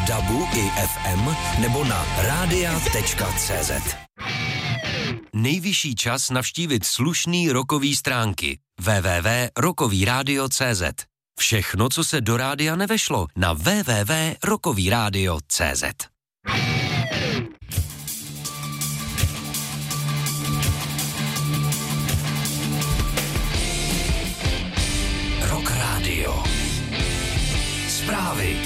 DABu i FM nebo na radia.cz. Nejvyšší čas navštívit slušný rockový stránky www.rockovyradio.cz. Všechno, co se do rádia nevešlo, na www.rockovyradio.cz. Rock Radio. Zprávy.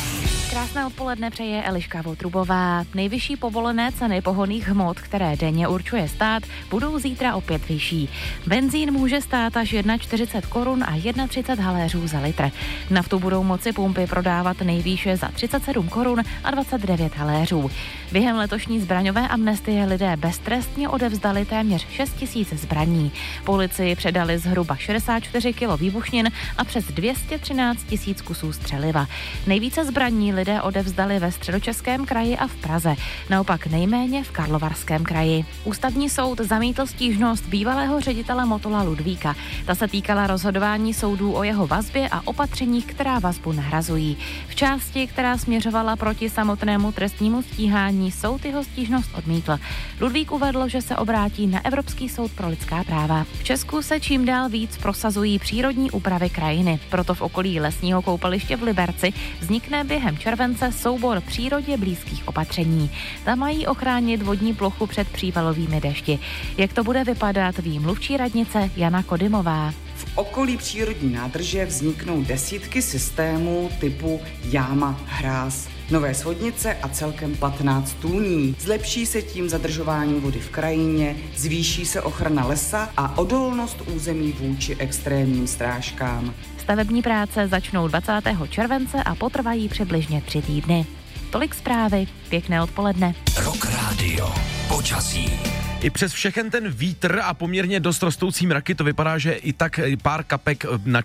Krásné odpoledne přeje Eliška Votrubová. Nejvyšší povolené ceny pohonných hmot, které denně určuje stát, budou zítra opět vyšší. Benzín může stát až 41 korun a 31 haléřů za litr. Naftu budou moci pumpy prodávat nejvýše za 37 korun a 29 haléřů. Během letošní zbraňové amnestie lidé beztrestně odevzdali téměř 6 000 zbraní. Policii předali zhruba 64 kg výbušnin a přes 213 000 kusů střeliva. Nejvíce zbraní lidé odevzdali ve Středočeském kraji a v Praze, naopak nejméně v Karlovarském kraji. Ústavní soud zamítl stížnost bývalého ředitele Motola Ludvíka. Ta se týkala rozhodování soudů o jeho vazbě a opatřeních, která vazbu nahrazují. V části, která směřovala proti samotnému trestnímu stíhání, soud jeho stížnost odmítl. Ludvík uvedl, že se obrátí na Evropský soud pro lidská práva. V Česku se čím dál víc prosazují přírodní úpravy krajiny. Proto v okolí lesního koupaliště v Liberci vznikne během července soubor přírodě blízkých opatření. Tam mají ochránit vodní plochu před přívalovými dešti. Jak to bude vypadat, ví mluvčí radnice Jana Kodymová. V okolí přírodní nádrže vzniknou desítky systémů typu jáma, hráz, nové svodnice a celkem 15 tůní. Zlepší se tím zadržování vody v krajině, zvýší se ochrana lesa a odolnost území vůči extrémním srážkám. Stavební práce začnou 20. července a potrvají přibližně 3 týdny. Tolik zprávy, pěkné odpoledne. Rock Radio. Počasí. I přes všechen ten vítr a poměrně dost rostoucí mraky to vypadá, že i tak pár kapek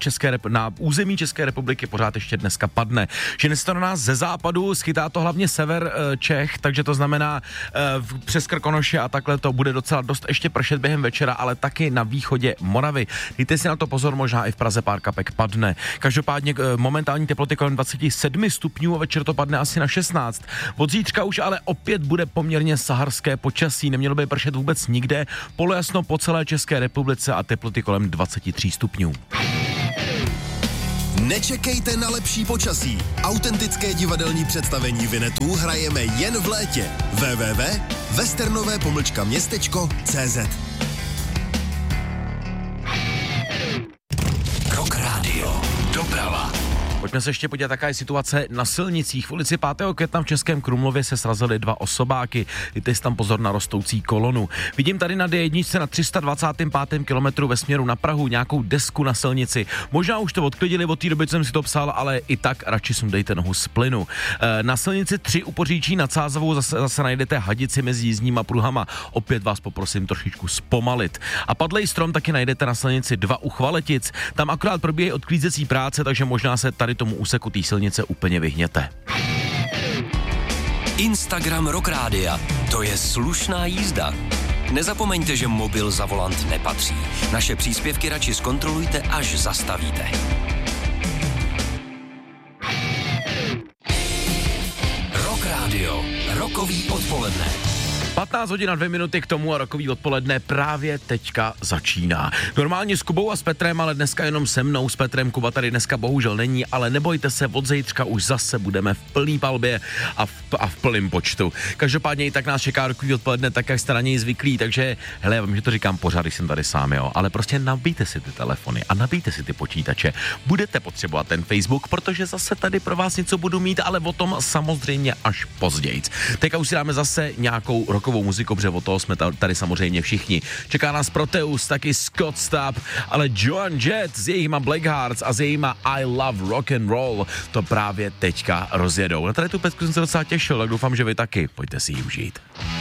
na území České republiky pořád ještě dneska padne. Že se to na nás ze západu, schytá to hlavně sever Čech, takže to znamená přes Krkonoše a takhle to bude docela dost ještě pršet během večera, ale taky na východě Moravy. Dejte si na to pozor, možná i v Praze pár kapek padne. Každopádně momentální teploty kolem 27 stupňů a večer to padne asi na 16. Od zítřka už ale opět bude poměrně saharské počasí, nemělo by pršet vůbec nikde, polojasno po celé České republice a teploty kolem 23 stupňů. Nečekejte na lepší počasí. Autentické divadelní představení Vinetů hrajeme jen v létě. www.westernové-městečko.cz. Rock Radio. Doprava. Pojďme se ještě podívat, jaká je situace na silnicích. V ulici 5. května v Českém Krumlově se srazily 2 osobáky. Dejte si tam pozor na rostoucí kolonu. Vidím tady na D1 na 325. kilometru ve směru na Prahu nějakou desku na silnici. Možná už to odklidili od té doby, co jsem si to psal, ale i tak radši sundejte nohu z plynu. Na silnici 3 u Poříčí nad Sázavou zase najdete hadici mezi jízdníma pruhama. Opět vás poprosím trošičku zpomalit. A padlej strom taky najdete na silnici 2 u Chvaletic. Tam akorát probíhají odklízecí práce, takže možná se tady tomu úseku té silnice úplně vyhněte. Instagram Rock Rádia. To je slušná jízda. Nezapomeňte, že mobil za volant nepatří. Naše příspěvky radši zkontrolujte, až zastavíte. Rock Radio. Rockový odpoledne. 15 hodin a 2 minuty k tomu a rockový odpoledne právě teďka začíná. Normálně s Kubou a s Petrem, ale dneska jenom se mnou, s Petrem. Kuba tady dneska bohužel není, ale nebojte se, od zítřka už zase budeme v plný palbě a v plném počtu. Každopádně i tak nás čeká rockový odpoledne, tak jak jste na něj zvyklí, takže hele, já vím, že to říkám pořád, když jsem tady sám, jo, ale prostě nabijte si ty telefony a nabijte si ty počítače. Budete potřebovat ten Facebook, protože zase tady pro vás něco budu mít, ale o tom samozřejmě až později. Teďka už si dáme zase nějakou rockovou muziku, protože o toho jsme tady samozřejmě všichni. Čeká nás Proteus, taky Scott Stapp, ale Joan Jett s jejíma Black Hearts a s jejíma I Love Rock and Roll to právě teďka rozjedou. Na tady tu pecku jsem se docela těšil, tak doufám, že vy taky. Pojďte si ji užít.